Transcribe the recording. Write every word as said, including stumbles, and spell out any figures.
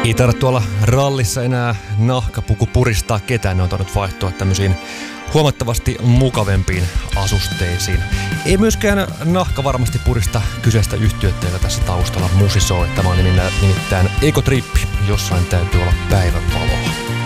Ei taida tuolla rallissa enää nahkapuku puristaa ketään. Ne on tainnut vaihtua tämmöisiin huomattavasti mukavempiin asusteisiin. Ei myöskään nahka varmasti purista kyseistä yhtiötä, joka tässä taustalla musisoo. Tämä on nimittäin Ekotrippi. Jossain täytyy olla päivänvaloa.